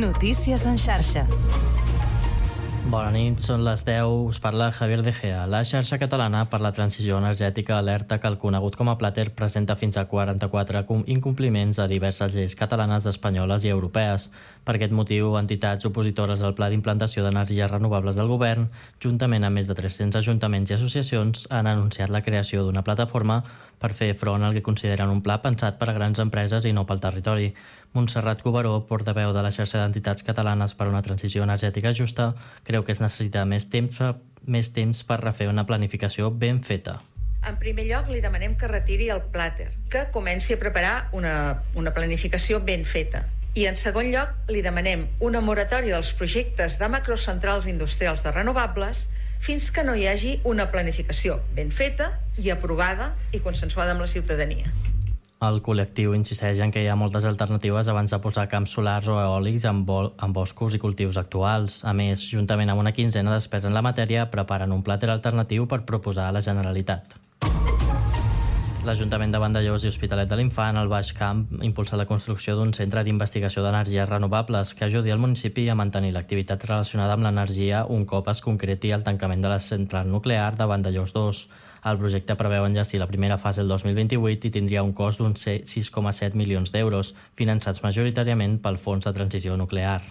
Notícies en xarxa. Bona nit, són les 10, us parla Javier De Gea. La xarxa catalana per la transició energètica alerta que el conegut com a Plater presenta fins a 44 incompliments a diverses lleis catalanes, espanyoles i europees. Per aquest motiu, entitats opositores al Pla d'Implantació d'Energies Renovables del Govern, juntament amb més de 300 ajuntaments i associacions, han anunciat la creació d'una plataforma per fer front al que consideren un pla pensat per a grans empreses i no pel territori. Montserrat Cuberó, portaveu de la xarxa d'entitats catalanes per a una transició energètica justa, creu que es necessita més temps per refer una planificació ben feta. En primer lloc, li demanem que retiri el Plater, que comenci a preparar una planificació ben feta. I en segon lloc, li demanem una moratòria dels projectes de macrocentrals industrials de renovables fins que no hi hagi una planificació ben feta i aprovada i consensuada amb la ciutadania. El col·lectiu insisteix en que hi ha moltes alternatives abans de posar camps solars o eòlics en boscos i cultius actuals. A més, juntament amb una quinzena d'experts en la matèria, preparen un Plater alternatiu per proposar a la Generalitat. L'Ajuntament de Vandellòs i Hospitalet de l'Infant, al Baix Camp, impulsa la construcció d'un centre d'investigació d'energies renovables que ajudi al municipi a mantenir l'activitat relacionada amb l'energia un cop es concreti el tancament de la central nuclear de Vandellòs 2. El projecte preveu enllestir la primera fase el 2028 i tindria un cost d'uns 6,7 milions d'euros, finançats majoritàriament pel Fons de Transició Nuclear.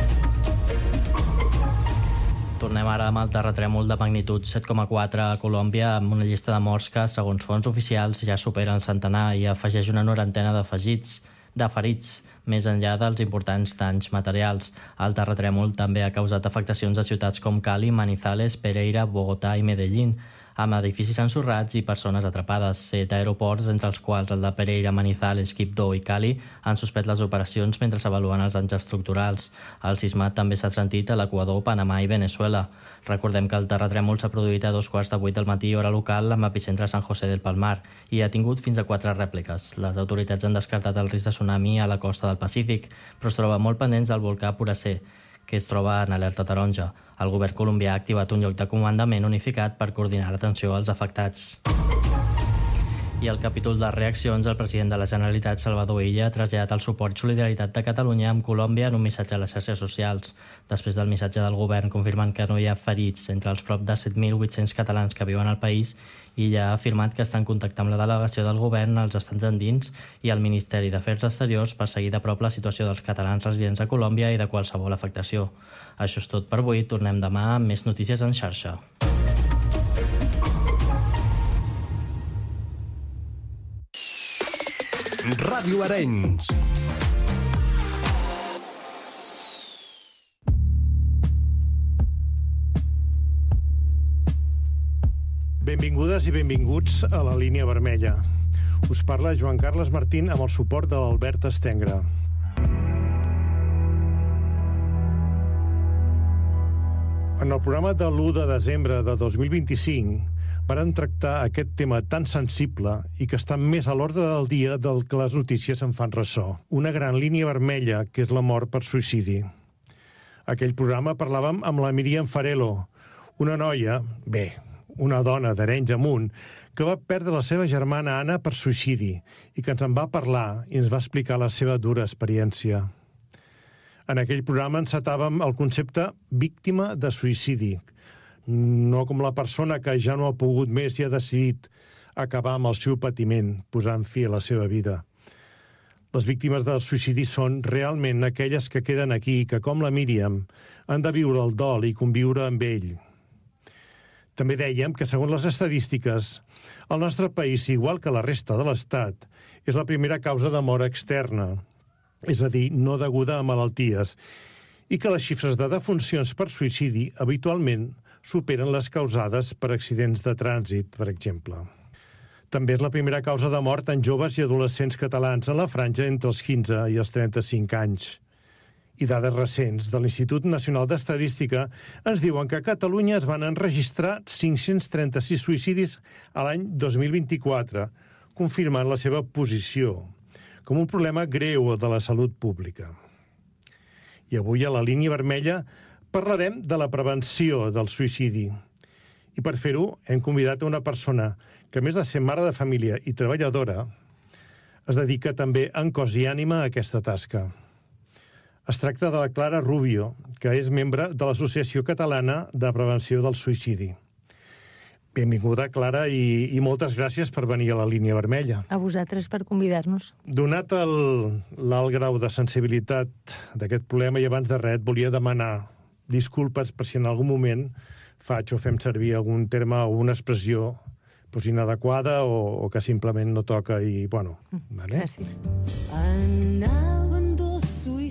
Tornem ara amb el terratrèmol de magnitud 7,4 a Colòmbia, amb una llista de morts que, segons fonts oficials, ja supera el centenar i afegeix una norantena de ferits, més enllà dels importants danys materials. El terratrèmol també ha causat afectacions a ciutats com Cali, Manizales, Pereira, Bogotà i Medellín, amb edificis ensorrats i persones atrapades. 7 aeroports, entre els quals el de Pereira, Manizales, Quibdó i Cali, han suspès les operacions mentre s'avaluen els danys estructurals. El sisme també s'ha sentit a l'Equador, Panamà i Veneçuela. Recordem que el terratrèmol s'ha produït a 2:15 del matí, hora local, amb epicentre a San José del Palmar, i ha tingut fins a 4 rèpliques. Les autoritats han descartat el risc de tsunami a la costa del Pacífic, però es troben molt pendents del volcà Puracé, que es troba en alerta taronja. El govern colombià ha activat un lloc de comandament unificat per coordinar l'atenció als afectats. I al capítol de reaccions, el president de la Generalitat, Salvador Illa, ha traslladat el suport i solidaritat de Catalunya amb Colòmbia en un missatge a les xarxes socials. Després del missatge del govern confirmant que no hi ha ferits entre els prop de 7.800 catalans que viuen al país, Illa ha afirmat que està en contacte amb la delegació del govern als estats andins i el Ministeri d'Afers Exteriors per seguir de prop la situació dels catalans residents a Colòmbia i de qualsevol afectació. Això és tot per avui. Tornem demà amb més notícies en xarxa. Ràdio Arenys. Benvingudes i benvinguts a la línia vermella. Us parla Joan Carles Martín amb el suport de l'Albert Estengre. En el programa de l'1 de desembre de 2025 varen tractar aquest tema tan sensible i que està més a l'ordre del dia del que les notícies en fan ressò. Una gran línia vermella, que és la mort per suïcidi. Aquell programa parlàvem amb la Míriam Farelo, una noia, una dona d'Arenys Amunt, que va perdre la seva germana Anna per suïcidi i que ens en va parlar i ens va explicar la seva dura experiència. En aquell programa encetàvem el concepte víctima de suïcidi, no com la persona que ja no ha pogut més i ha decidit acabar amb el seu patiment, posant fi a la seva vida. Les víctimes del suïcidi són realment aquelles que queden aquí i que, com la Míriam, han de viure el dol i conviure amb ell. També dèiem que, segons les estadístiques, el nostre país, igual que la resta de l'Estat, és la primera causa de mort externa, és a dir, no deguda a malalties, i que les xifres de defuncions per suïcidi habitualment superen les causades per accidents de trànsit, per exemple. També és la primera causa de mort en joves i adolescents catalans en la franja entre els 15 i els 35 anys. I dades recents de l'Institut Nacional d'Estadística ens diuen que a Catalunya es van enregistrar 536 suïcidis a l'any 2024, confirmant la seva posició com un problema greu de la salut pública. I avui a la línia vermella parlarem de la prevenció del suïcidi. I per fer-ho hem convidat a una persona que, a més de ser mare de família i treballadora, es dedica també en cos i ànima a aquesta tasca. Es tracta de la Clara Rubio, que és membre de l'Associació Catalana de Prevenció del Suïcidi. Benvinguda, Clara, i moltes gràcies per venir a la Línia Vermella. A vosaltres per convidar-nos. Donat l'alt grau de sensibilitat d'aquest problema, i abans de res et volia demanar disculpes per si en algun moment faig o fem servir algun terme o una expressió inadequada o que simplement no toca i, bueno... Vale? Gràcies. Anaven dos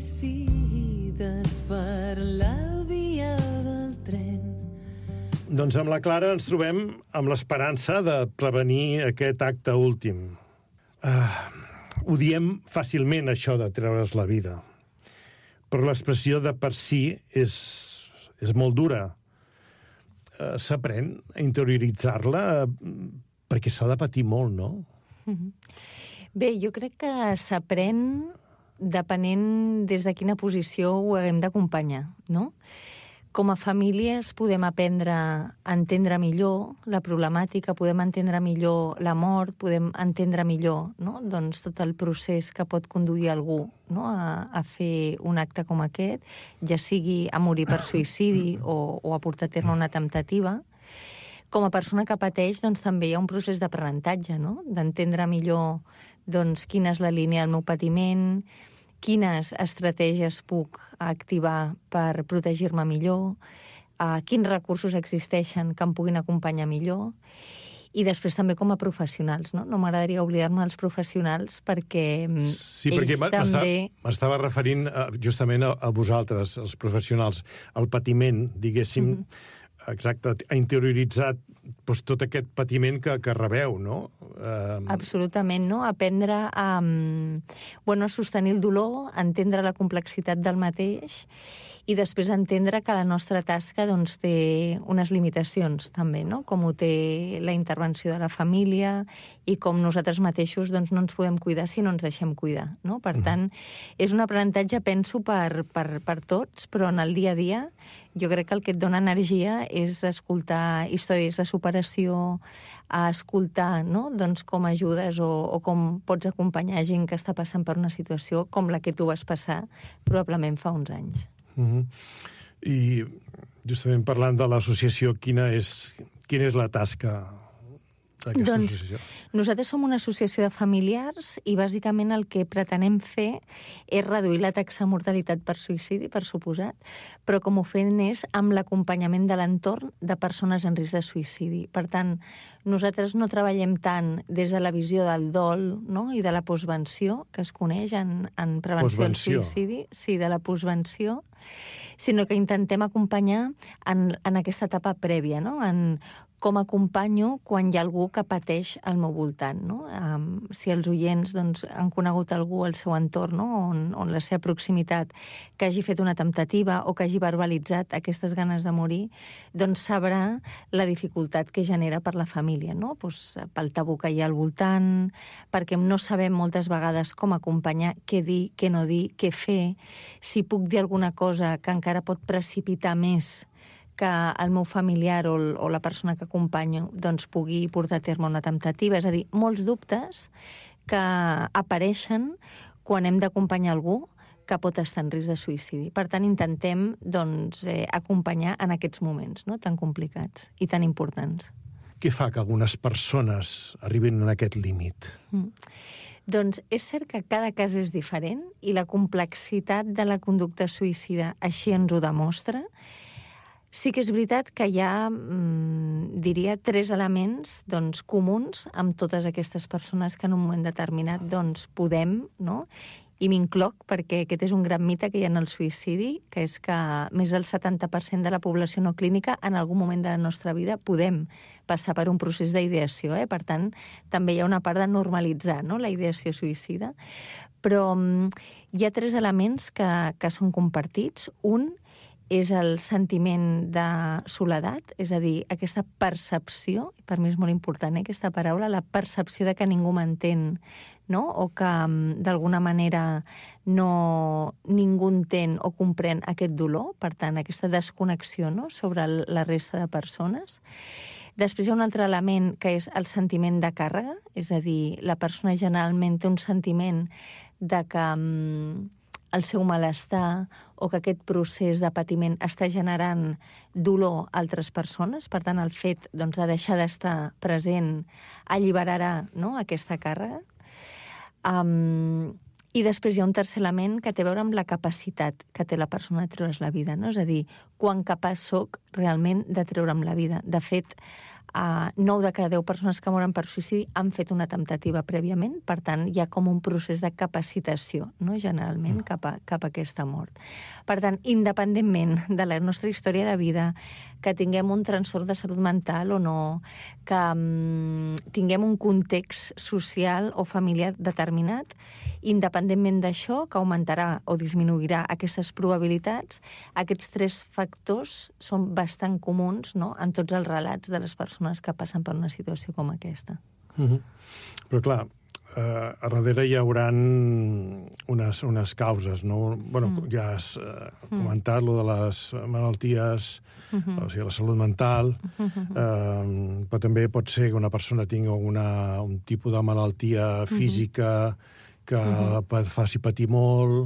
suïcides per la via del tren. Doncs amb la Clara ens trobem amb l'esperança de prevenir aquest acte últim. Ho diem fàcilment, això de treure's la vida. Però l'expressió de per si és molt dura. S'aprèn a interioritzar-la perquè s'ha de patir molt, no? Bé, jo crec que s'aprèn depenent des de quina posició ho haguem d'acompanyar, no? Com a famílies podem aprendre a entendre millor la problemàtica, podem entendre millor la mort, podem entendre millor, no? Doncs tot el procés que pot conduir algú, no? a fer un acte com aquest, ja sigui a morir per suïcidi o a portar a terme una temptativa. Com a persona que pateix, doncs, també hi ha un procés d'aprenentatge, no? D'entendre millor doncs, quina és la línia del meu patiment, quines estratègies puc activar per protegir-me millor, quins recursos existeixen que em puguin acompanyar millor, i després també com a professionals, no? No m'agradaria oblidar-me dels professionals perquè perquè ells també... m'estava referint justament a vosaltres, els professionals, el patiment, diguéssim, exacte, ha interioritzat tot aquest patiment que rebeu, no? Absolutament, no? Aprendre a sostenir el dolor, entendre la complexitat del mateix i després entendre que la nostra tasca doncs, té unes limitacions també, no? Com ho té la intervenció de la família i com nosaltres mateixos doncs, no ens podem cuidar si no ens deixem cuidar, no? Per tant, és un aprenentatge, penso, per tots, però en el dia a dia jo crec que el que et dona energia és escoltar històries de superació, a escoltar, no? Doncs com ajudes o com pots acompanyar gent que està passant per una situació com la que tu vas passar probablement fa uns anys. I justament parlant de l'associació, quina és la tasca d'aquesta associació? Nosaltres som una associació de familiars i bàsicament el que pretenem fer és reduir la taxa de mortalitat per suïcidi, per suposat, però com ho fem és amb l'acompanyament de l'entorn de persones en risc de suïcidi. Per tant, nosaltres no treballem tant des de la visió del dol, no? I de la postvenció, que es coneix en prevenció del suïcidi, sí, de la postvenció, sinó que intentem acompanyar en aquesta etapa prèvia, no? En com acompanyo quan hi ha algú que pateix al meu voltant, no? Si els oients doncs, han conegut algú al seu entorn, no? on la seva proximitat, que hagi fet una temptativa o que hagi verbalitzat aquestes ganes de morir, doncs sabrà la dificultat que genera per la família, no? Pues, pel tabú que hi ha al voltant, perquè no sabem moltes vegades com acompanyar, què dir, què no dir, què fer, si puc dir alguna cosa que encara pot precipitar més que el meu familiar o la persona que acompanyo doncs, pugui portar a terme una temptativa. És a dir, molts dubtes que apareixen quan hem d'acompanyar algú que pot estar en risc de suïcidi. Per tant, intentem doncs, acompanyar en aquests moments, no? Tan complicats i tan importants. Què fa que algunes persones arribin a aquest límit? Doncs és cert que cada cas és diferent i la complexitat de la conducta suïcida així ens ho demostra. Sí que és veritat que hi ha, diria, 3 elements doncs, comuns amb totes aquestes persones que en un moment determinat doncs, podem, no? I m'incloc perquè aquest és un gran mite que hi ha en el suïcidi, que és que més del 70% de la població no clínica en algun moment de la nostra vida podem passar per un procés d'ideació. Per tant, també hi ha una part de normalitzar, no? La ideació suïcida. Però hi ha 3 elements que són compartits. Un és el sentiment de soledat, és a dir, aquesta percepció, per mi és molt important aquesta paraula, la percepció de que ningú m'entén, no? O que d'alguna manera ningú entén o comprèn aquest dolor, per tant, aquesta desconnexió, no? Sobre la resta de persones. Després hi ha un altre element que és el sentiment de càrrega, és a dir, la persona generalment té un sentiment de que el seu malestar o que aquest procés de patiment està generant dolor a altres persones. Per tant, el fet doncs, de deixar d'estar present alliberarà, no?, aquesta càrrega. I després hi ha un tercer element que té a veure amb la capacitat que té la persona de treure's la vida, no? És a dir, quan capaç soc realment de treure'm la vida. De fet, 9 de cada 10 persones que moren per suïcidi han fet una temptativa prèviament, per tant, hi ha com un procés de capacitació, no?, generalment, cap a aquesta mort. Per tant, independentment de la nostra història de vida, que tinguem un trastorn de salut mental o no, que tinguem un context social o familiar determinat, independentment d'això, que augmentarà o disminuirà aquestes probabilitats, aquests 3 factors són bastant comuns, no?, en tots els relats de les persones que passen per una situació com aquesta. Però clar, a darrere hi haurà unes causes, no? Bueno, ja has comentat lo de les malalties, o sigui, la salut mental, però també pot ser que una persona tingui un tipus de malaltia física que faci patir molt.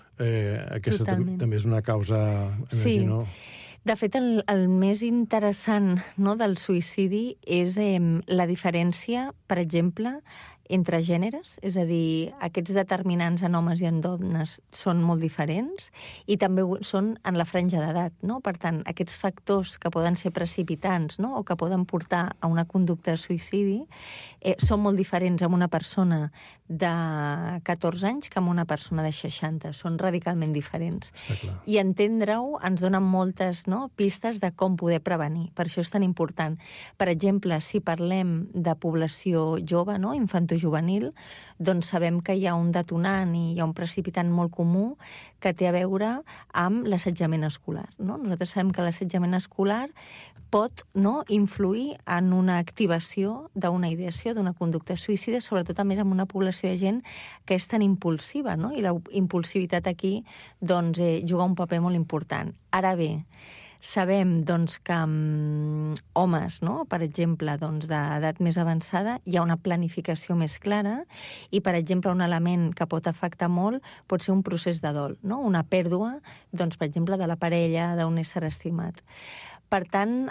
Aquesta també és una causa, imagino. Sí. De fet, el més interessant, no, del suïcidi és la diferència, per exemple, entre gèneres, és a dir, aquests determinants en homes i en dones són molt diferents i també són en la franja d'edat, no? Per tant, aquests factors que poden ser precipitants, no?, o que poden portar a una conducta de suïcidi són molt diferents amb una persona de 14 anys que amb una persona de 60. Són radicalment diferents. I entendre-ho ens dona moltes, no, pistes de com poder prevenir. Per això és tan important. Per exemple, si parlem de població jove, no?, infantojuvenil, doncs sabem que hi ha un detonant i hi ha un precipitant molt comú que té a veure amb l'assetjament escolar, no? Nosaltres sabem que l'assetjament escolar pot, no, influir en una activació d'una ideació, d'una conducta suïcida, sobretot a més amb una població de gent que és tan impulsiva, no? I la impulsivitat aquí doncs, juga un paper molt important. Ara bé, sabem doncs, que amb homes, no?, per exemple, doncs, d'edat més avançada, hi ha una planificació més clara i, per exemple, un element que pot afectar molt pot ser un procés de dol, no?, una pèrdua, doncs, per exemple, de la parella, d'un ésser estimat. Per tant,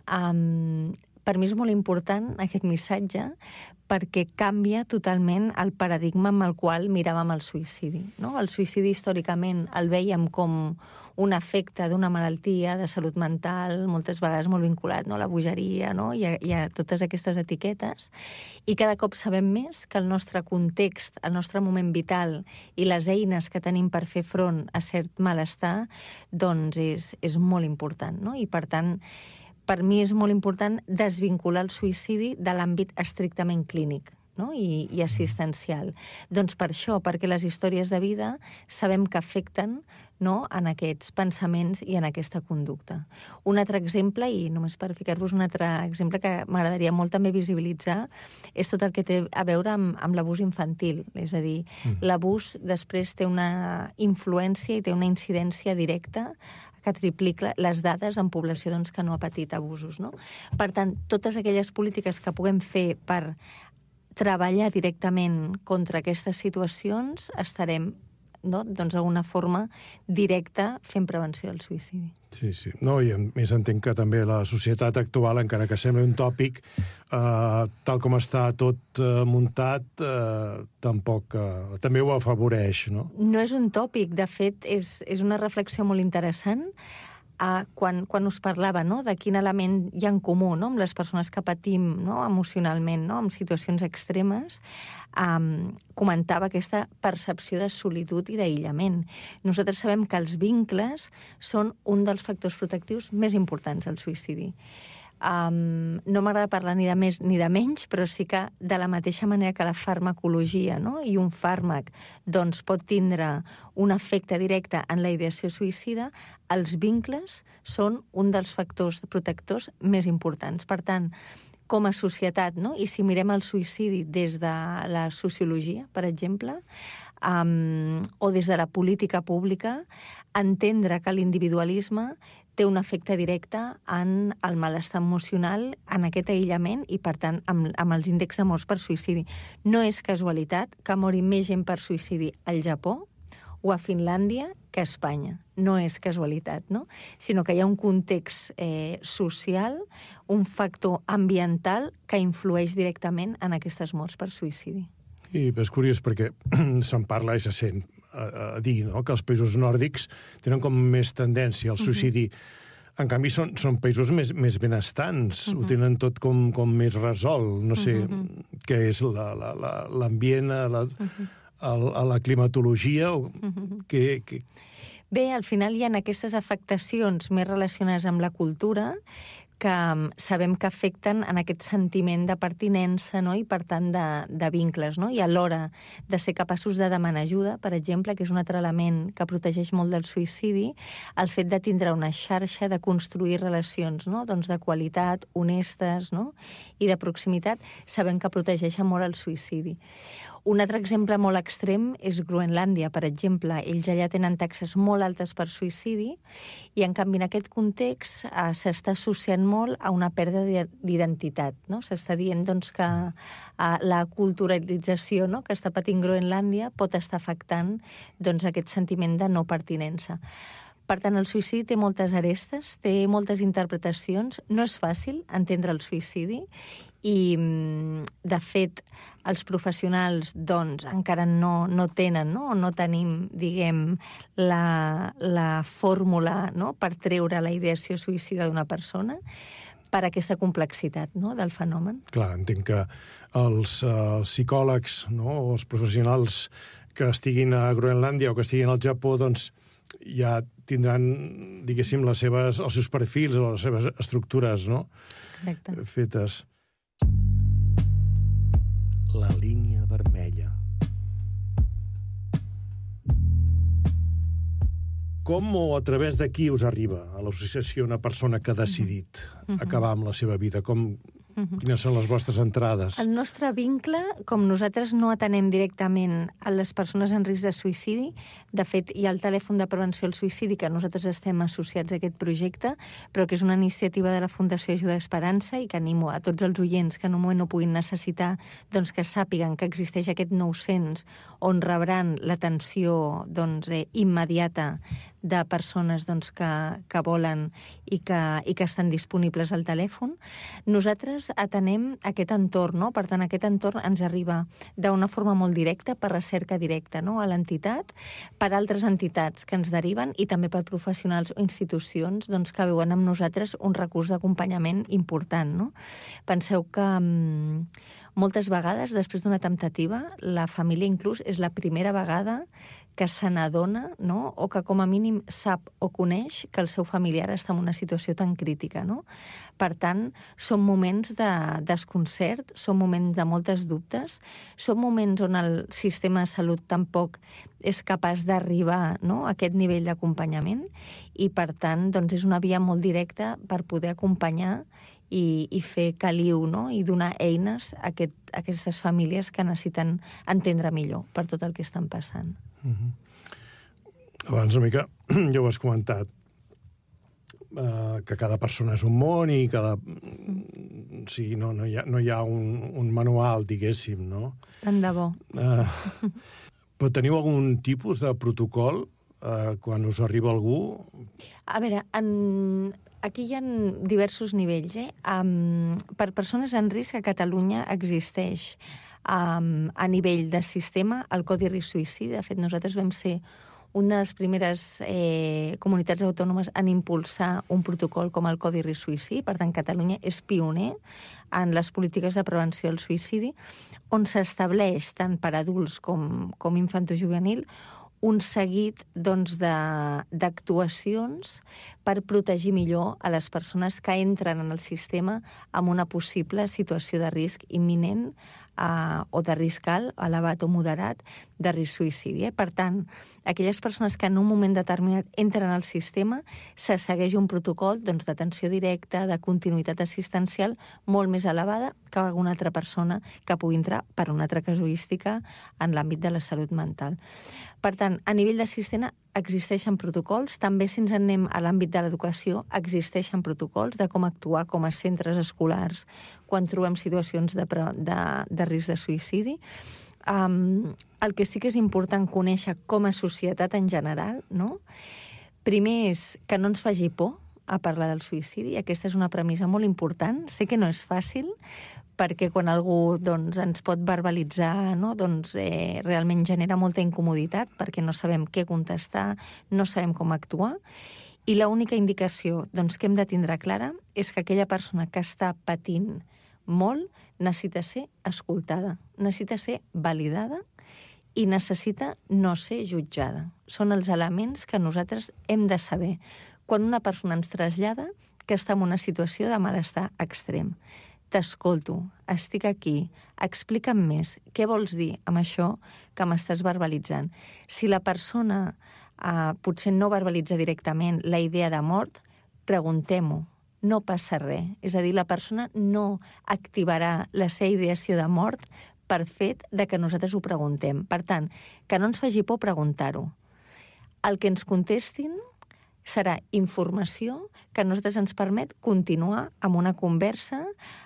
per mi és molt important aquest missatge perquè canvia totalment el paradigma amb el qual miràvem el suïcidi, no? El suïcidi històricament el veiem com un efecte d'una malaltia de salut mental, moltes vegades molt vinculat, no?, a la bogeria, no?, i a totes aquestes etiquetes. I cada cop sabem més que el nostre context, el nostre moment vital i les eines que tenim per fer front a cert malestar, doncs és molt important, no? I, per tant, per mi és molt important desvincular el suïcidi de l'àmbit estrictament clínic, no?, i assistencial. Doncs per això, perquè les històries de vida sabem que afecten, no?, en aquests pensaments i en aquesta conducta. Un altre exemple, i només per ficar-vos un altre exemple que m'agradaria molt també visibilitzar, és tot el que té a veure amb l'abús infantil. És a dir, l'abús després té una influència i té una incidència directa que triplica les dades en població doncs, que no ha patit abusos, no? Per tant, totes aquelles polítiques que puguem fer per treballar directament contra aquestes situacions estarem, no?, doncs, d'alguna forma directa fent prevenció del suïcidi. Sí, sí. No, i a més entenc que també la societat actual, encara que sembli un tòpic, tal com està tot muntat, tampoc també ho afavoreix, no? No és un tòpic, de fet, és una reflexió molt interessant. Quan us parlava, no?, de quin element hi ha en comú, no?, amb les persones que patim, no?, emocionalment, no?, en situacions extremes, comentava aquesta percepció de solitud i d'aïllament. Nosaltres sabem que els vincles són un dels factors protectius més importants al suïcidi. No m'agrada parlar ni de més ni de menys, però sí que de la mateixa manera que la farmacologia, no?, i un fàrmac doncs, pot tindre un efecte directe en la ideació suïcida, els vincles són un dels factors protectors més importants. Per tant, com a societat, no?, i si mirem el suïcidi des de la sociologia, per exemple, o des de la política pública, entendre que l'individualisme té un efecte directe en el malestar emocional, en aquest aïllament i, per tant, amb els índexs de morts per suïcidi. No és casualitat que mori més gent per suïcidi al Japó o a Finlàndia que a Espanya. No és casualitat, no? Sinó que hi ha un context social, un factor ambiental que influeix directament en aquestes morts per suïcidi. I és curiós perquè se'n parla i se sent a dir, no?, que els països nòrdics tenen com més tendència al suïcidi. En canvi, són països més benestants, ho tenen tot com més resolt. No sé què és l'ambient, la climatologia, Bé, al final hi ha aquestes afectacions més relacionades amb la cultura que sabem que afecten en aquest sentiment de pertinença, no?, i per tant de vincles, no? I a l'hora de ser capaços de demanar ajuda, per exemple, que és un altre element que protegeix molt del suïcidi, el fet de tindre una xarxa, de construir relacions, no?, doncs de qualitat, honestes, no?, i de proximitat, sabem que protegeix molt el suïcidi. Un altre exemple molt extrem és Groenlàndia, per exemple. Ells allà tenen taxes molt altes per suïcidi i, en canvi, en aquest context s'està associant molt a una pèrdua d'identitat, no? S'està dient doncs, que la culturalització, no?, que està patint Groenlàndia pot estar afectant doncs, aquest sentiment de no pertinença. Per tant, el suïcidi té moltes arestes, té moltes interpretacions. No és fàcil entendre el suïcidi i, de fet, els professionals doncs, encara no tenen, no? O no tenim, diguem, la fórmula, no?, per treure la ideació suïcida d'una persona per aquesta complexitat, no?, del fenomen. Clar, entenc que els psicòlegs, no?, o els professionals que estiguin a Groenlàndia o que estiguin al Japó, doncs, ja tindran, diguéssim, els seus perfils o les seves estructures, no?, Exacte. Fetes. La línia vermella. Com o a través de qui us arriba a l'associació una persona que ha decidit acabar amb la seva vida? Quines són les vostres entrades? El nostre vincle, com nosaltres no atenem directament a les persones en risc de suïcidi, de fet, hi ha el telèfon de prevenció al suïcidi, que nosaltres estem associats a aquest projecte, però que és una iniciativa de la Fundació Ajuda Esperança i que animo a tots els oients que en un moment ho puguin necessitar, doncs que sàpiguen que existeix aquest 900 on rebran l'atenció doncs, immediata de persones doncs, que volen i que estan disponibles al telèfon. Nosaltres atenem aquest entorn, no? Per tant, aquest entorn ens arriba d'una forma molt directa, per recerca directa, no?, a l'entitat, per altres entitats que ens deriven i també per professionals o institucions doncs, que veuen amb nosaltres un recurs d'acompanyament important, no? Penseu que moltes vegades, després d'una temptativa, la família inclús és la primera vegada que se n'adona, no?, o que com a mínim sap o coneix que el seu familiar està en una situació tan crítica, no? Per tant, són moments de desconcert, són moments de moltes dubtes, són moments on el sistema de salut tampoc és capaç d'arribar, no?, a aquest nivell d'acompanyament i, per tant, doncs és una via molt directa per poder acompanyar i fer caliu, no?, i donar eines a aquestes famílies que necessiten entendre millor per tot el que estan passant. Abans una mica ja ho has comentat, que cada persona és un món i sí, no hi ha un manual, diguéssim, no? Tant de bo. Però teniu algun tipus de protocol quan us arriba algú? A veure, aquí hi ha diversos nivells. Per persones en risc, a Catalunya existeix a nivell de sistema el Codi Risc Suïcidi. De fet, nosaltres vam ser una de les primeres comunitats autònomes en impulsar un protocol com el Codi Risc Suïcidi. Per tant, Catalunya és pioner en les polítiques de prevenció del suïcidi, on s'estableix, tant per adults com infantojuvenil, un seguit doncs, d'actuacions per protegir millor a les persones que entren en el sistema amb una possible situació de risc imminent o de risc alt, elevat o moderat, de risc suïcidi. Per tant, aquelles persones que en un moment determinat entren al sistema, se segueix un protocol d'atenció directa, de continuïtat assistencial molt més elevada que alguna altra persona que pugui entrar per una altra casuística en l'àmbit de la salut mental. Per tant, a nivell de sistema existeixen protocols, també si ens anem a l'àmbit de l'educació existeixen protocols de com actuar com a centres escolars quan trobem situacions de risc de suïcidi. el que sí que és important conèixer com a societat en general, no? Primer és que no ens faci por a parlar del suïcidi. Aquesta és una premissa molt important. Sé que no és fàcil, perquè quan algú doncs, ens pot verbalitzar, no? Doncs, realment genera molta incomoditat, perquè no sabem què contestar, no sabem com actuar. I l'única indicació doncs, que hem de tindre clara és que aquella persona que està patint molt necessita ser escoltada, necessita ser validada i necessita no ser jutjada. Són els elements que nosaltres hem de saber quan una persona ens trasllada que està en una situació de malestar extrem. T'escolto, estic aquí, explica'm més, què vols dir amb això que m'estàs verbalitzant? Si la persona potser no verbalitza directament la idea de mort, preguntem-ho, no passa res. És a dir, la persona no activarà la seva ideació de mort per fet de que nosaltres ho preguntem. Per tant, que no ens faci por preguntar-ho. El que ens contestin serà informació que a nosaltres ens permet continuar amb una conversa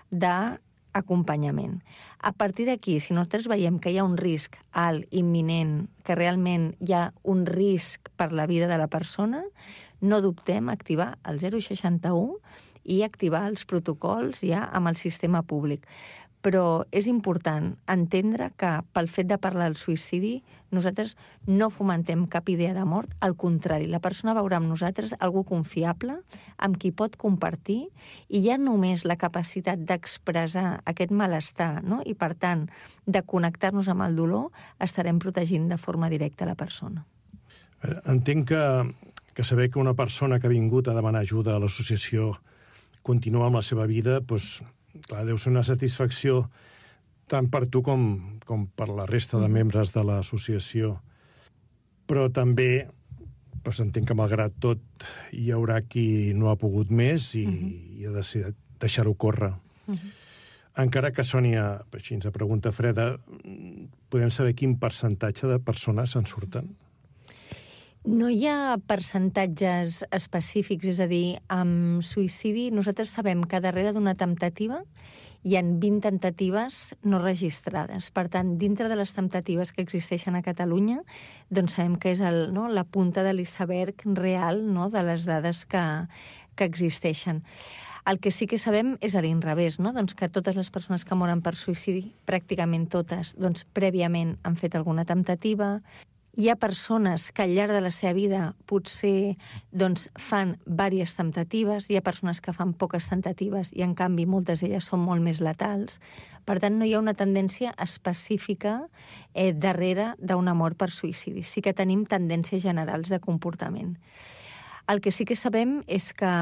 d'acompanyament. A partir d'aquí, si nosaltres veiem que hi ha un risc alt, imminent, que realment hi ha un risc per la vida de la persona, no dubtem a activar el 061 i activar els protocols ja amb el sistema públic. Però és important entendre que pel fet de parlar del suïcidi nosaltres no fomentem cap idea de mort, al contrari, la persona veurà amb nosaltres algú confiable, amb qui pot compartir, i ja només la capacitat d'expressar aquest malestar, no? I per tant, de connectar-nos amb el dolor, estarem protegint de forma directa la persona. Entenc que saber que una persona que ha vingut a demanar ajuda a l'associació continua amb la seva vida, doncs, clar, deu ser una satisfacció tant per tu com per la resta de membres de l'associació. Però també doncs, entenc que malgrat tot hi haurà qui no ha pogut més i ha decidit deixar-ho córrer. Encara que, Sònia, així ens pregunta freda, podem saber quin percentatge de persones se'n surten? No hi ha percentatges específics, és a dir, amb suïcidi nosaltres sabem que darrere d'una temptativa hi ha 20 temptatives no registrades. Per tant, dintre de les temptatives que existeixen a Catalunya, doncs sabem que és la punta de l'iceberg real, no?, de les dades que existeixen. El que sí que sabem és a l'inrevés, no? Doncs que totes les persones que moren per suïcidi, pràcticament totes, doncs prèviament han fet alguna temptativa. Hi ha persones que al llarg de la seva vida potser doncs, fan diverses temptatives, hi ha persones que fan poques temptatives i en canvi moltes d'elles són molt més letals. Per tant, no hi ha una tendència específica darrere d'una mort per suïcidi. Sí que tenim tendències generals de comportament. El que sí que sabem és que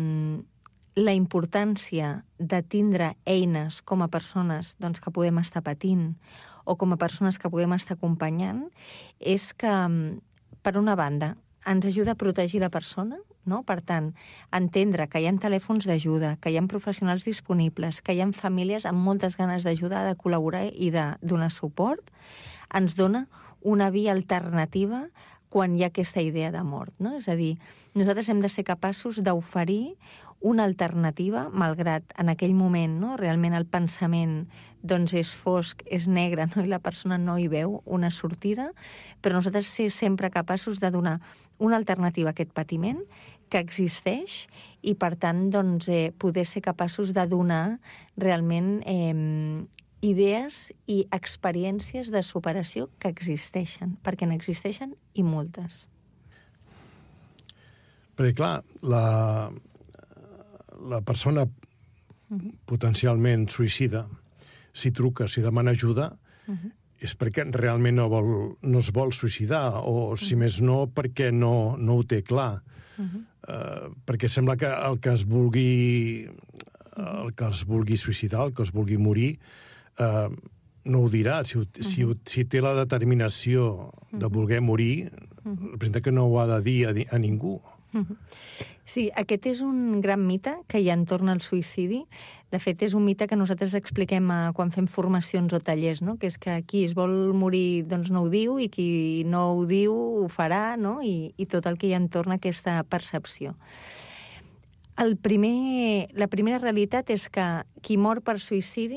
la importància de tindre eines com a persones doncs, que podem estar patint o com a persones que podem estar acompanyant, és que, per una banda, ens ajuda a protegir la persona, no? Per tant, entendre que hi ha telèfons d'ajuda, que hi ha professionals disponibles, que hi ha famílies amb moltes ganes d'ajudar, de col·laborar i de donar suport, ens dona una via alternativa quan hi ha aquesta idea de mort, no? És a dir, nosaltres hem de ser capaços d'oferir una alternativa, malgrat en aquell moment, no? Realment el pensament doncs, és fosc, és negre, no? I la persona no hi veu una sortida, però nosaltres ser sempre capaços de donar una alternativa a aquest patiment que existeix i, per tant, doncs, poder ser capaços de donar realment idees i experiències de superació que existeixen, perquè n'existeixen i moltes. Perquè, clar, la persona potencialment suïcida, si truca, si demana ajuda, és perquè realment no es vol suïcidar, o, si més no, perquè no ho té clar. Perquè sembla que el que es vulgui suïcidar, el que es vulgui morir, no ho dirà. Si té la determinació de voler morir, representa que no ho ha de dir a ningú. Sí, aquest és un gran mite que hi ha entorn al suïcidi. De fet, és un mite que nosaltres expliquem quan fem formacions o tallers, no? Que és que qui es vol morir doncs no ho diu i qui no ho diu ho farà, no? I tot el que hi ha entorn a aquesta percepció. La primera realitat és que qui mor per suïcidi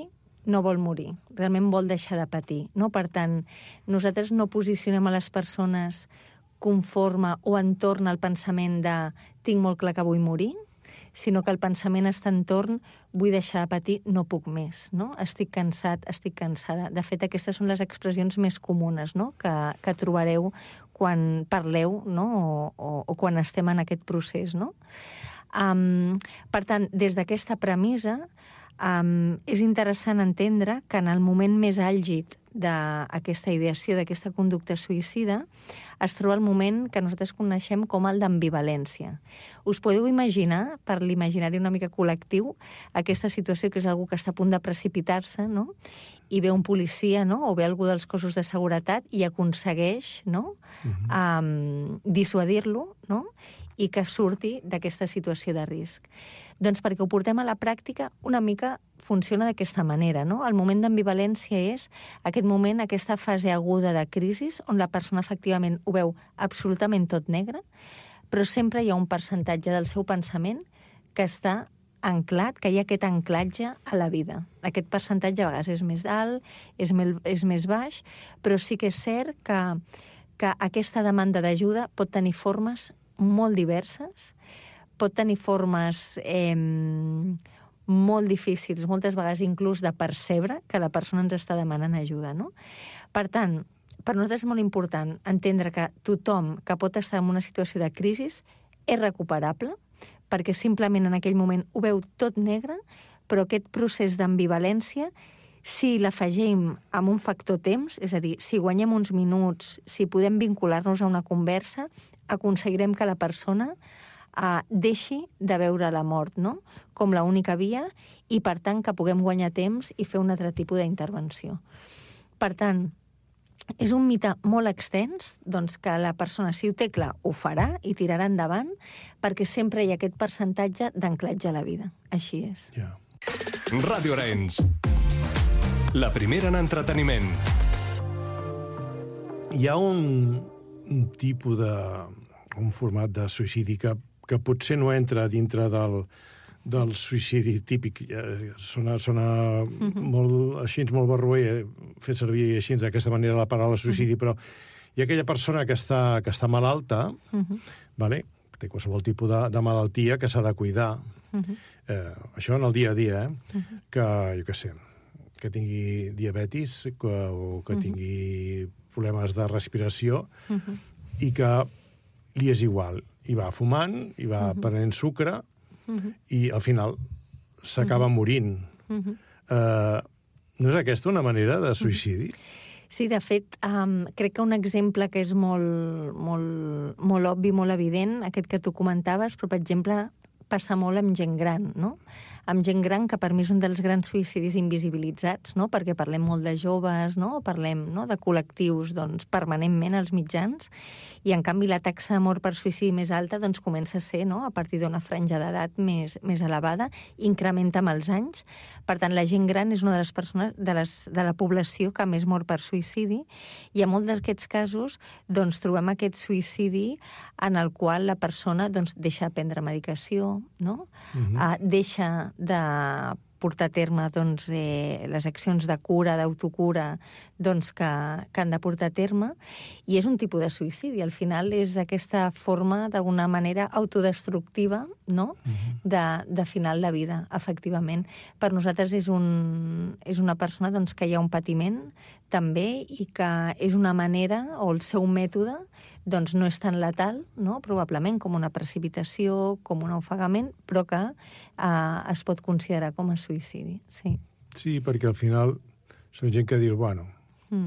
no vol morir, realment vol deixar de patir, no? Per tant, nosaltres no posicionem a les persones conforme o entorn al pensament de tinc molt clar que vull morir, sinó que el pensament està entorn vull deixar de patir, no puc més, no? Estic cansat, estic cansada. De fet, aquestes són les expressions més comunes, no? que trobareu quan parleu, no? o quan estem en aquest procés, no? Per tant, des d'aquesta premissa, és interessant entendre que en el moment més àlgid d'aquesta ideació, d'aquesta conducta suïcida, es troba el moment que nosaltres coneixem com el d'ambivalència. Us podeu imaginar, per l'imaginari una mica col·lectiu, aquesta situació que és algú que està a punt de precipitar-se, no? I ve un policia, no? O ve algú dels cossos de seguretat i aconsegueix, no? Dissuadir-lo, no? I que surti d'aquesta situació de risc. Doncs perquè ho portem a la pràctica, una mica funciona d'aquesta manera, no? El moment d'ambivalència és aquest moment, aquesta fase aguda de crisi, on la persona efectivament ho veu absolutament tot negre, però sempre hi ha un percentatge del seu pensament que està anclat, que hi ha aquest anclatge a la vida. Aquest percentatge a vegades és més alt, és més baix, però sí que és cert que aquesta demanda d'ajuda pot tenir formes molt diverses, pot tenir formes molt difícils, moltes vegades inclús de percebre que la persona ens està demanant ajuda, no? Per tant, per nosaltres és molt important entendre que tothom que pot estar en una situació de crisi és recuperable, perquè simplement en aquell moment ho veu tot negre, però aquest procés d'ambivalència, si l'afegim amb un factor temps, és a dir, si guanyem uns minuts, si podem vincular-nos a una conversa, aconseguirem que la persona deixi de veure la mort, no? Com l'única via, i per tant que puguem guanyar temps i fer un altre tipus d'intervenció. Per tant, és un mite molt extens, doncs que la persona, si ho té clar, ho farà i tirarà endavant, perquè sempre hi ha aquest percentatge d'anclatge a la vida. Així és. Yeah. Ràdio Arenys, la primera en entreteniment. Hi ha un tipus de... un format de suïcidi que potser no entra dintre del suïcidi típic. Sona molt així, molt barroer, fer servir així d'aquesta manera la paraula suïcidi, però hi ha aquella persona que està malalta, vale? Té qualsevol tipus de malaltia que s'ha de cuidar. Això en el dia a dia, que, jo què sé, que tingui diabetis o que tingui problemes de respiració i que li és igual. I va fumant, i va prenent sucre, i al final s'acaba morint. No és aquesta una manera de suïcidi? Sí, de fet, crec que un exemple que és molt obvi, molt evident, aquest que tu comentaves, però, per exemple, passa molt amb gent gran, no? Amb gent gran, que per mi és un dels grans suïcidis invisibilitzats, no? Perquè parlem molt de joves, no? Parlem, no? De col·lectius, doncs, permanentment als mitjans, i en canvi la taxa de mort per suïcidi més alta doncs, comença a ser, no? A partir d'una franja d'edat més elevada, incrementa amb els anys. Per tant, la gent gran és una de les persones de la població que més mor per suïcidi, i a molts d'aquests casos doncs, trobem aquest suïcidi en el qual la persona doncs, deixa de prendre medicació, no? Deixa de portar a terme doncs, les accions de cura, d'autocura, doncs, que han de portar a terme, i és un tipus de suïcidi. Al final és aquesta forma, d'alguna manera, autodestructiva, no? De final de vida, efectivament. Per nosaltres és una persona doncs, que hi ha un patiment, també, i que és una manera, o el seu mètode, doncs no és tan letal, no? Probablement com una precipitació, com un ofegament, però que es pot considerar com a suïcidi, sí. Sí, perquè al final són gent que diu, bueno, a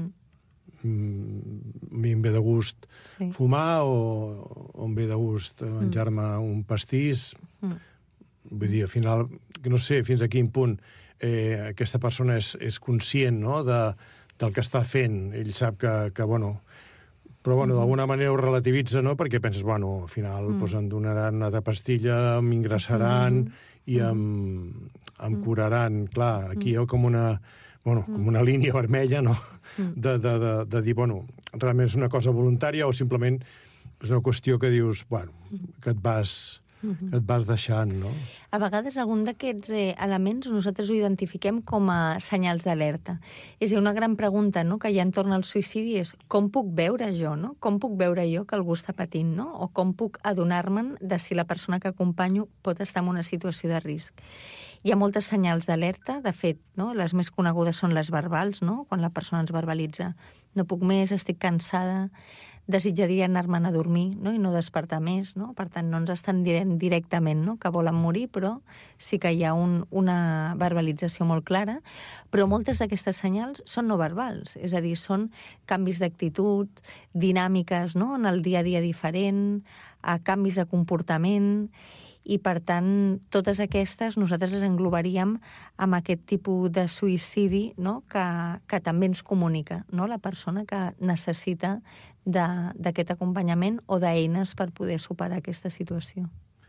mi em ve de gust fumar o em ve de gust menjar-me un pastís. Vull dir, al final, no sé fins a quin punt aquesta persona és conscient, no?, del que està fent. Ell sap que bueno... Però, bueno, d'alguna manera ho relativitza, no?, perquè penses, bueno, al final em donaran una altra pastilla, m'ingressaran i em curaran. Clar, aquí hi ha com una línia vermella, no?, de dir, bueno, realment és una cosa voluntària o simplement és una qüestió que dius, bueno, que et vas que et vas deixant, no? A vegades algun d'aquests elements nosaltres ho identifiquem com a senyals d'alerta. És a dir, una gran pregunta, no?, que hi ha entorn al suïcidi és com puc veure jo, no? Com puc veure jo que algú està patint, no? O com puc adonar-me'n de si la persona que acompanyo pot estar en una situació de risc. Hi ha moltes senyals d'alerta, de fet, no? Les més conegudes són les verbals, no?, quan la persona ens verbalitza no puc més, estic cansada, desitjaria anar-me'n a dormir, no?, i no despertar més, no? Per tant, no ens estan dient directament, no?, que volen morir, però sí que hi ha una verbalització molt clara. Però moltes d'aquestes senyals són no verbals, és a dir, són canvis d'actitud, dinàmiques, no?, en el dia a dia diferent, canvis de comportament, i, per tant, totes aquestes nosaltres les englobaríem amb aquest tipus de suïcidi, no?, que també ens comunica, no?, la persona que necessita d'aquest acompanyament o d'eines per poder superar aquesta situació.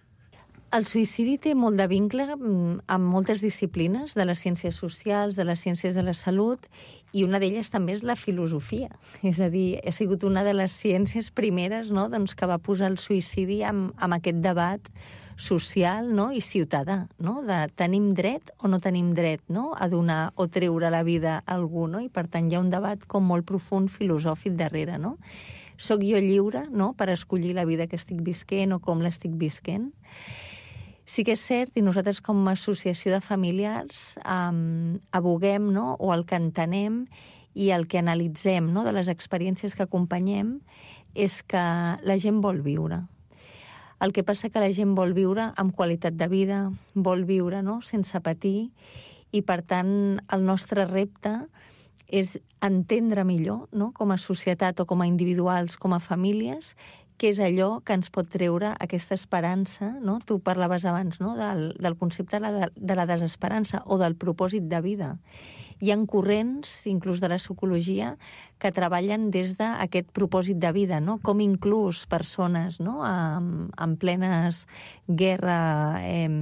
El suïcidi té molt de vincle amb moltes disciplines de les ciències socials, de les ciències de la salut, i una d'elles també és la filosofia. És a dir, ha sigut una de les ciències primeres, no?, doncs, que va posar el suïcidi amb aquest debat social, no?, i ciutadà, no?, de tenim dret o no tenim dret, no?, a donar o treure la vida a algú, no?, i per tant hi ha un debat com molt profund filosòfic darrere, no? Soc jo lliure, no?, per escollir la vida que estic visquent o com l'estic visquent? Sí que és cert, i nosaltres com a associació de familiars aboguem, no?, o el que entenem i el que analitzem, no?, de les experiències que acompanyem és que la gent vol viure. El que passa que la gent vol viure amb qualitat de vida, vol viure, no?, sense patir, i per tant el nostre repte és entendre millor, no?, com a societat o com a individuals, com a famílies, què és allò que ens pot treure aquesta esperança, no? Tu parlaves abans, no?, del concepte de la desesperança o del propòsit de vida. Hi ha corrents, inclús de la psicologia, que treballen des d'aquest propòsit de vida, no? Com inclús persones, no?, en plenes guerra,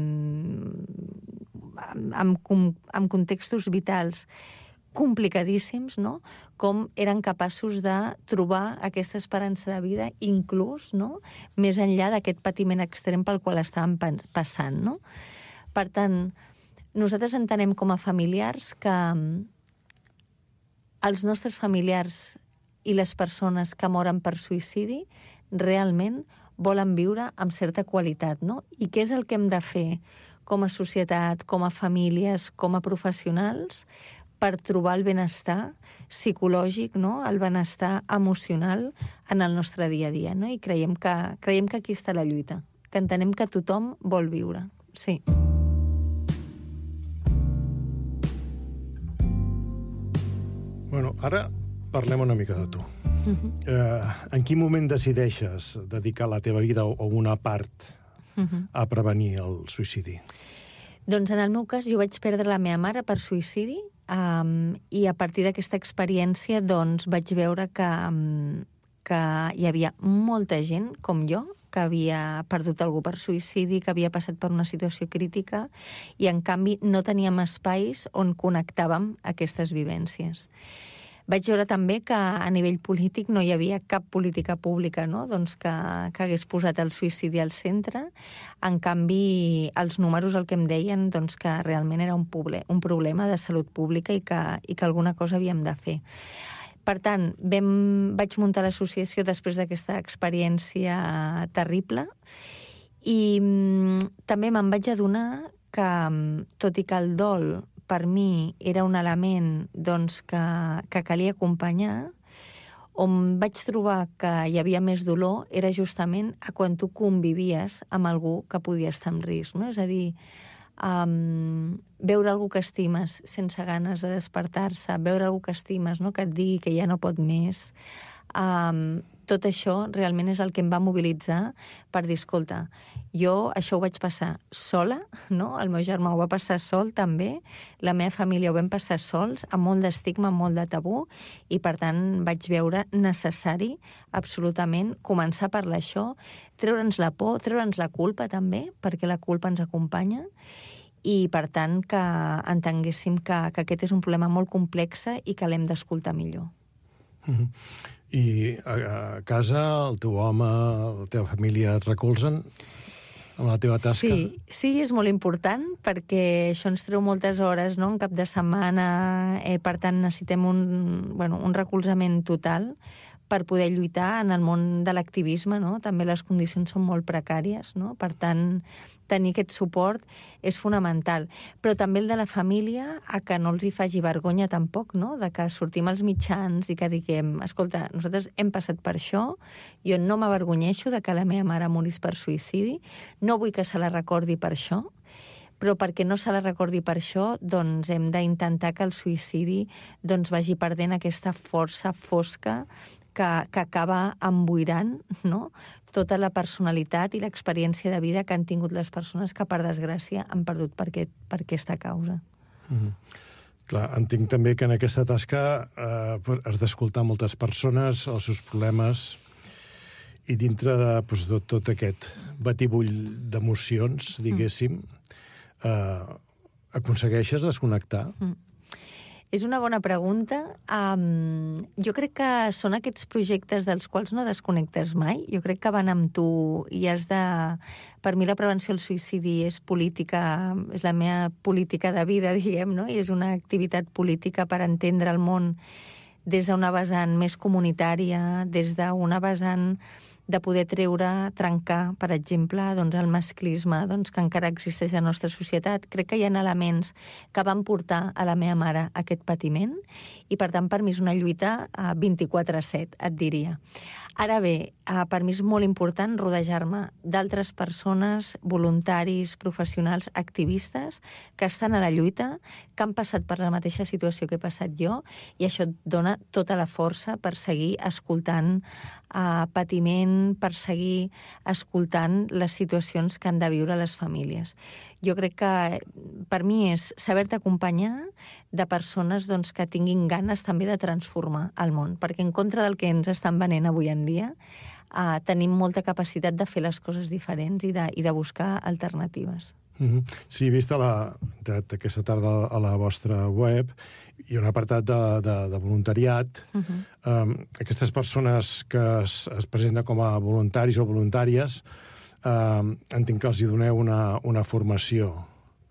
amb contextos vitals complicadíssims, no?, com eren capaços de trobar aquesta esperança de vida, inclús, no?, més enllà d'aquest patiment extrem pel qual estaven passant, no? Per tant, nosaltres entenem com a familiars que els nostres familiars i les persones que moren per suïcidi realment volen viure amb certa qualitat, no? I què és el que hem de fer com a societat, com a famílies, com a professionals, per trobar el benestar psicològic, no?, el benestar emocional en el nostre dia a dia, no? I creiem que aquí està la lluita, que entenem que tothom vol viure, sí. Bueno, ara parlem una mica de tu. En quin moment decideixes dedicar la teva vida o una part a prevenir el suïcidi? Doncs en el meu cas jo vaig perdre la meva mare per suïcidi, i a partir d'aquesta experiència doncs, vaig veure que hi havia molta gent com jo que havia perdut algú per suïcidi, que havia passat per una situació crítica, i en canvi no teníem espais on connectàvem aquestes vivències. Vaig veure també que a nivell polític no hi havia cap política pública, no?, doncs que hagués posat el suïcidi al centre. En canvi, els números el que em deien doncs, que realment era un problema de salut pública i que alguna cosa havíem de fer. Per tant, vaig muntar l'associació després d'aquesta experiència terrible, i també me'n vaig adonar que, tot i que el dol per mi era un element doncs, que calia acompanyar, on vaig trobar que hi havia més dolor era justament a quan tu convivies amb algú que podia estar en risc, no? És a dir, veure algú que estimes sense ganes de despertar-se, veure algú que estimes, no?, que et digui que ja no pot més, tot això realment és el que em va mobilitzar per dir, escolta, jo això ho vaig passar sola, no? El meu germà ho va passar sol també, la meva família ho vam passar sols, amb molt d'estigma, amb molt de tabú, i per tant vaig veure necessari absolutament començar a parlar això, treure'ns la por, treure'ns la culpa també, perquè la culpa ens acompanya, i per tant que entenguéssim que aquest és un problema molt complex i que l'hem d'escoltar millor. I a casa el teu home, la teva família et recolzen amb la teva tasca? Sí, és molt important, perquè això ens treu moltes hores, no?, en cap de setmana. Per tant, necessitem un recolzament total per poder lluitar en el món de l'activisme, no? També les condicions són molt precàries, no? Per tant, tenir aquest suport és fonamental. Però també el de la família, a que no els hi faci vergonya tampoc, no? De que sortim als mitjans i que diguem, escolta, nosaltres hem passat per això, jo no m'avergonyeixo de que la meva mare morís per suïcidi, no vull que se la recordi per això, però perquè no se la recordi per això, doncs hem d'intentar que el suïcidi vagi perdent aquesta força fosca que acaba emboirant, no?, tota la personalitat i l'experiència de vida que han tingut les persones que, per desgràcia, han perdut per aquesta causa. Clar, entenc també que en aquesta tasca has d'escoltar moltes persones, els seus problemes, i dintre de tot aquest batibull d'emocions, diguéssim, aconsegueixes desconnectar? És una bona pregunta. Jo crec que són aquests projectes dels quals no desconnectes mai. Jo crec que van amb tu i has de... Per mi la prevenció del suïcidi és política, és la meva política de vida, diguem, no? I és una activitat política per entendre el món des d'una vessant més comunitària, des d'una vessant de poder trencar, per exemple, el masclisme que encara existeix a la nostra societat. Crec que hi ha elements que van portar a la meva mare aquest patiment i, per tant, per mi és una lluita 24/7, et diria. Ara bé, per mi és molt important rodejar-me d'altres persones, voluntaris, professionals, activistes, que estan a la lluita, que han passat per la mateixa situació que he passat jo, i això et dona tota la força per seguir escoltant patiment, per seguir escoltant les situacions que han de viure les famílies. Jo crec que per mi és saber-te acompanyar de persones que tinguin ganes també de transformar el món, perquè en contra del que ens estan venent avui en dia, tenim molta capacitat de fer les coses diferents i de buscar alternatives. Sí, he vist aquesta tarda a la vostra web hi ha un apartat de voluntariat. Aquestes persones que es presenten com a voluntaris o voluntàries, entenc que els hi doneu una formació.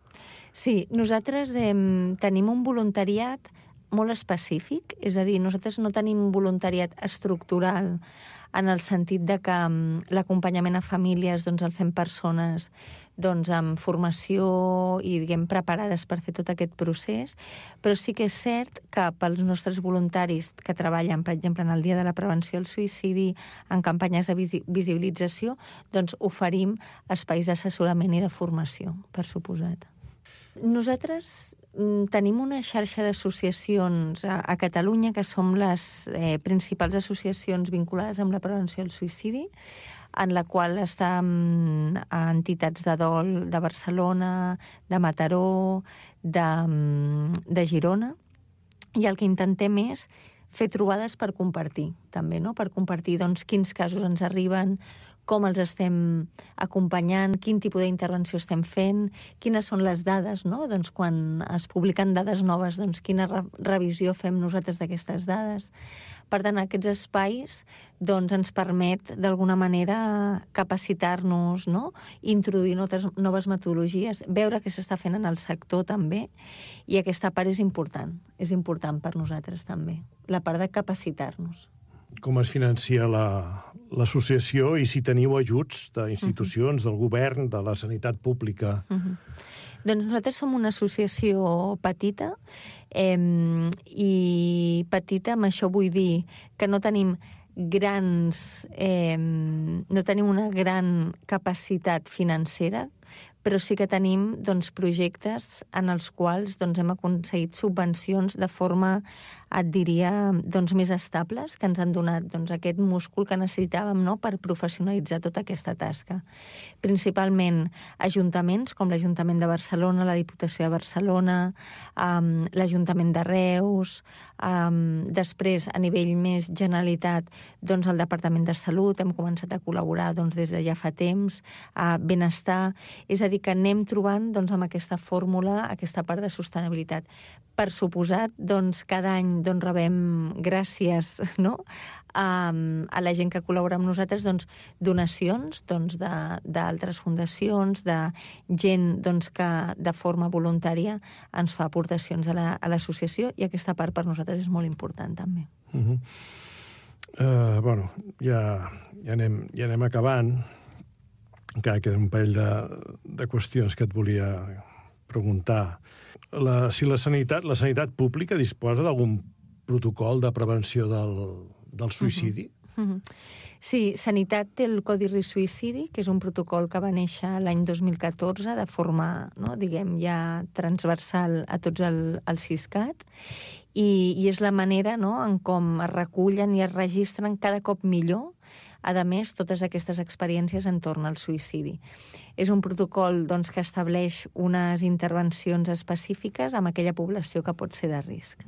Sí, nosaltres tenim un voluntariat molt específic, és a dir, nosaltres no tenim voluntariat estructural en el sentit de que l'acompanyament a famílies el fem persones amb formació i, preparades per fer tot aquest procés, però sí que és cert que pels nostres voluntaris que treballen, per exemple, en el Dia de la Prevenció del Suïcidi, en campanyes de visibilització, oferim espais d'assessorament i de formació, per suposat. Nosaltres tenim una xarxa d'associacions a Catalunya que som les principals associacions vinculades amb la prevenció del suïcidi, en la qual estan entitats de dol de Barcelona, de Mataró, de Girona, i el que intentem és fer trobades per compartir, també, no? Per compartir quins casos ens arriben, com els estem acompanyant, quin tipus d'intervenció estem fent, quines són les dades, no? Quan es publiquen dades noves, quina revisió fem nosaltres d'aquestes dades. Per tant, aquests espais ens permet, d'alguna manera, capacitar-nos, no? Introduir noves metodologies, veure què s'està fent en el sector també, i aquesta part és important per nosaltres també, la part de capacitar-nos. Com es financia l'associació i si teniu ajuts d'institucions, del govern, de la sanitat pública? Doncs nosaltres som una associació petita, i petita, amb això vull dir que no tenim una gran capacitat financera, però sí que tenim projectes en els quals hem aconseguit subvencions de forma, et diria, més estables, que ens han donat aquest múscul que necessitàvem per professionalitzar tota aquesta tasca. Principalment ajuntaments, com l'Ajuntament de Barcelona, la Diputació de Barcelona, l'Ajuntament de Reus, després, a nivell més Generalitat, el Departament de Salut, hem començat a col·laborar des de ja fa temps, Benestar, és a dir, que anem trobant amb aquesta fórmula, aquesta part de sostenibilitat. Per suposat, cada any rebem gràcies a la gent que col·labora amb nosaltres, doncs, donacions d'altres fundacions, de gent doncs, que de forma voluntària ens fa aportacions a l'associació, i aquesta part per nosaltres és molt important també. Bueno, ja anem acabant. Encara queda un parell de qüestions que et volia preguntar. Si la sanitat pública disposa d'algun protocol de prevenció del suïcidi? Sí, Sanitat té el Codi Risc Suïcidi, que és un protocol que va néixer l'any 2014 de forma, diguem, ja transversal a tots el Siscat, i és la manera en com es recullen i es registren cada cop millor, a més, totes aquestes experiències entorn al suïcidi. És un protocol que estableix unes intervencions específiques amb aquella població que pot ser de risc.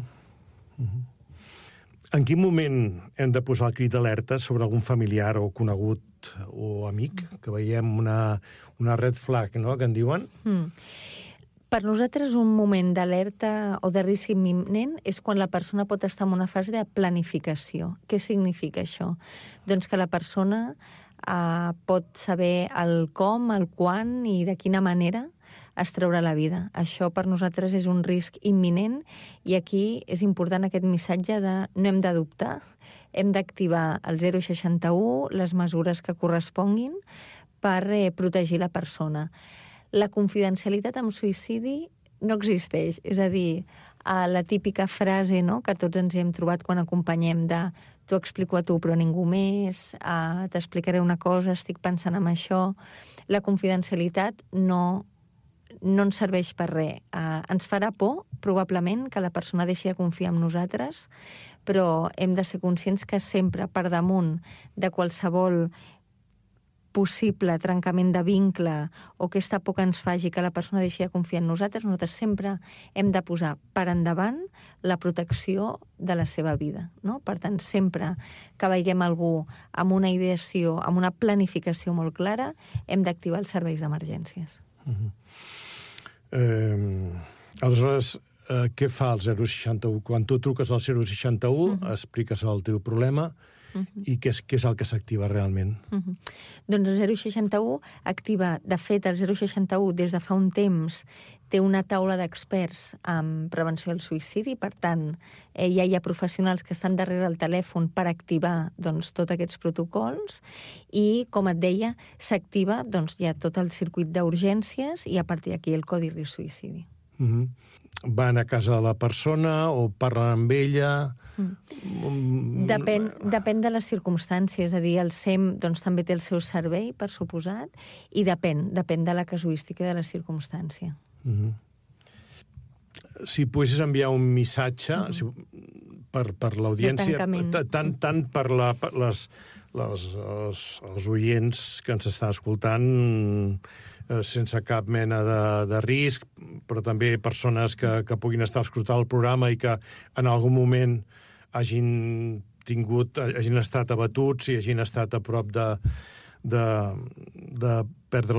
En quin moment hem de posar el crit d'alerta sobre algun familiar o conegut o amic, que veiem una red flag, que en diuen? Per nosaltres un moment d'alerta o de risc imminent és quan la persona pot estar en una fase de planificació. Què significa això? Doncs que la persona pot saber el com, el quan i de quina manera es traurà la vida. Això per nosaltres és un risc imminent, i aquí és important aquest missatge de no hem de dubtar, hem d'activar el 061, les mesures que corresponguin per protegir la persona. La confidencialitat amb suïcidi no existeix. És a dir, la típica frase que tots ens hem trobat quan acompanyem de t'ho explico a tu però ningú més, t'explicaré una cosa, estic pensant en això. La confidencialitat no ens serveix per res. Ens farà por, probablement, que la persona deixi de confiar en nosaltres, però hem de ser conscients que sempre per damunt de qualsevol possible trencament de vincle o aquesta por que ens faci que la persona deixi de confiar en nosaltres sempre hem de posar per endavant la protecció de la seva vida. Per tant, sempre que veiem algú amb una ideació, amb una planificació molt clara, hem d'activar els serveis d'emergències. Aleshores, què fa el 061? Quan tu truques al 061, expliques el teu problema, i què és el que s'activa realment? Doncs el 061 activa, de fet, el 061 des de fa un temps té una taula d'experts en prevenció del suïcidi, per tant, ja hi ha professionals que estan darrere el telèfon per activar tots aquests protocols, i, com et deia, s'activa ja tot el circuit d'urgències i a partir d'aquí el Codi Risc Suïcidi. Van a casa de la persona o parlen amb ella? Depèn de les circumstàncies. És a dir, el SEM també té el seu servei, per suposat, i depèn de la casuística i de la circumstància. Si poguessis enviar un missatge per l'audiència, tant per els oients que ens estan escoltant sense cap mena de risc, però també persones que puguin estar escoltant el programa i que en algun moment hagin estat abatuts i hagin estat a prop de perdre